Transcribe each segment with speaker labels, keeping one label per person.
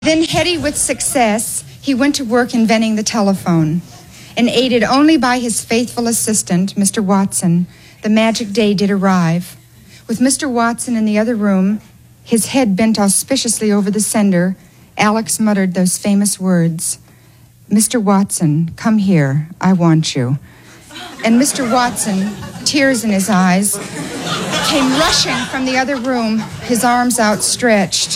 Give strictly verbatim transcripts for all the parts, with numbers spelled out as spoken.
Speaker 1: Then, heady with success, he went to work inventing the telephone. And aided only by his faithful assistant, Mister Watson, the magic day did arrive. With Mister Watson in the other room, his head bent auspiciously over the sender, Alex muttered those famous words, "Mister Watson, come here, I want you." And Mister Watson, tears in his eyes, came rushing from the other room, his arms outstretched.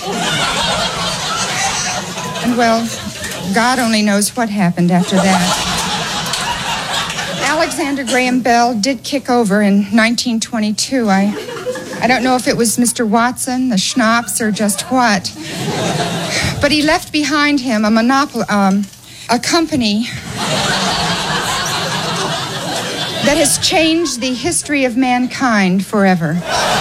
Speaker 1: And, well, God only knows what happened after that. Alexander Graham Bell did kick over in nineteen twenty-two. I, I don't know if it was Mister Watson, the schnapps, or just what. But he left behind him a monopoly, um, a company that has changed the history of mankind forever.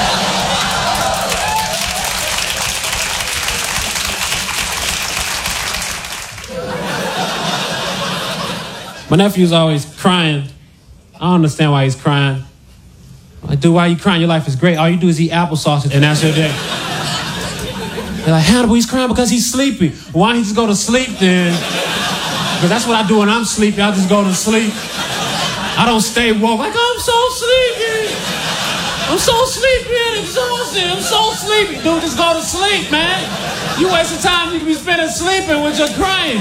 Speaker 2: My nephew's always crying. I don't understand why he's crying. Like, dude, why are you crying? Your life is great. All you do is eat applesauce and that's your day. They're like, Hannibal, he's crying because he's sleepy. Why don't he just go to sleep then? Because that's what I do when I'm sleepy. I just go to sleep. I don't stay woke. Like, I'm so sleepy. I'm so sleepy and exhausted. I'm so sleepy. Dude, just go to sleep, man. You wasting time you can be spending sleeping with your crying.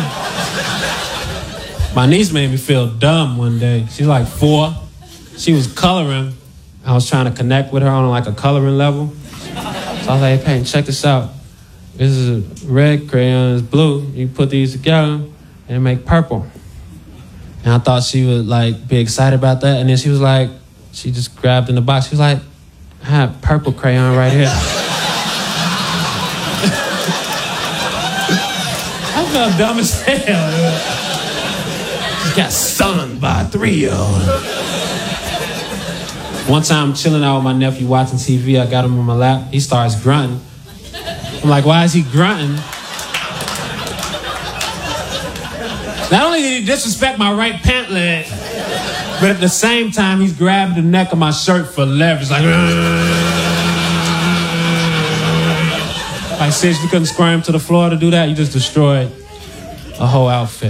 Speaker 2: My niece made me feel dumb one day. She's like four. She was coloring. I was trying to connect with her on like a coloring level. So I was like, hey, Peyton, check this out. This is a red crayon, it's blue. You put these together and make purple. And I thought she would like be excited about that. And then she was like, she just grabbed in the box. She was like, I have purple crayon right here. I felt dumb as hell. She got stung by a three-year-old. One time I'm chilling out with my nephew watching T V. I got him on my lap. He starts grunting. I'm like, why is he grunting? Not only did he disrespect my right pant leg, but at the same time, he's grabbing the neck of my shirt for leverage. Like, I said you couldn't squirm to the floor to do that. You just destroyed a whole outfit.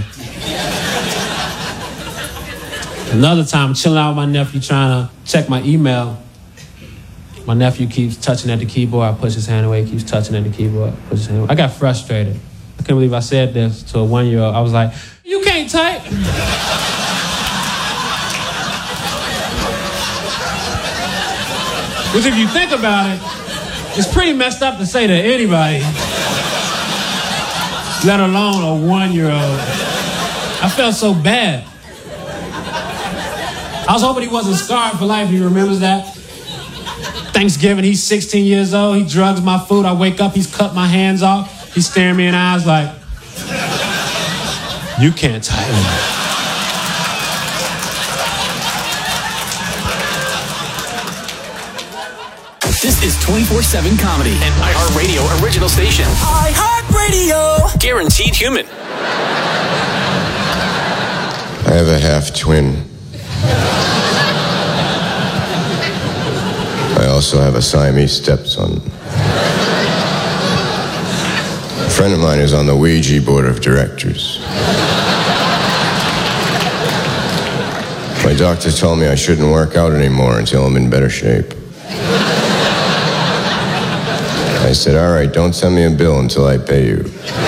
Speaker 2: Another time, I'm chilling out with my nephew trying to check my email. My nephew keeps touching at the keyboard. I push his hand away. He keeps touching at the keyboard. I push his hand away. I got frustrated. I couldn't believe I said this to a one-year-old. I was like, you can't type. Which, if you think about it, it's pretty messed up to say to anybody, let alone a one-year-old. I felt so bad. I was hoping he wasn't scarred for life. He remembers that. Thanksgiving, he's sixteen years old. He drugs my food. I wake up, he's cut my hands off. He's staring me in the eyes like, you can't type.
Speaker 3: This is twenty-four seven Comedy, an iHeartRadio original station. iHeartRadio. Guaranteed human.
Speaker 4: I have a half-twin. I also have a Siamese stepson. A friend of mine is on the Ouija board of directors. My doctor told me I shouldn't work out anymore until I'm in better shape. I said, all right, don't send me a bill until I pay you.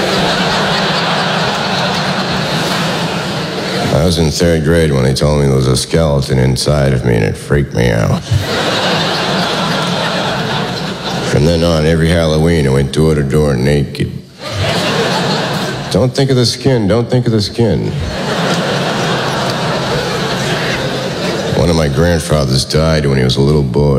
Speaker 4: I was in third grade when they told me there was a skeleton inside of me, and it freaked me out. From then on, every Halloween, I went door to door naked. Don't think of the skin, don't think of the skin. One of my grandfathers died when he was a little boy.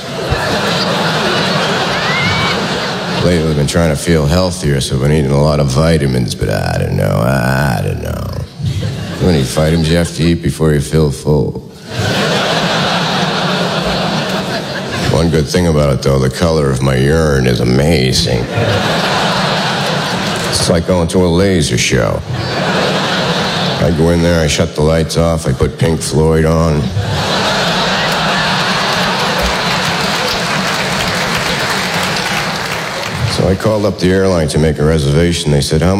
Speaker 4: Lately, I've been trying to feel healthier, so I've been eating a lot of vitamins, but I don't know, I don't know. How many vitamins you have to eat before you feel full? One good thing about it, though, the color of my urine is amazing. It's like going to a laser show. I go in there, I shut the lights off, I put Pink Floyd on. So I called up the airline to make a reservation. They said, how